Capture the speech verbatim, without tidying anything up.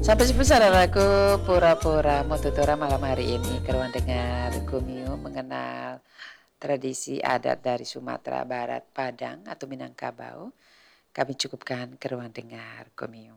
Sampai jumpa saudaraku, pura-pura mau tutura malam hari ini keruan dengar Gumiho mengenal tradisi adat dari Sumatera Barat, Padang atau Minangkabau. Kami cukupkan keruan dengar Gumiho.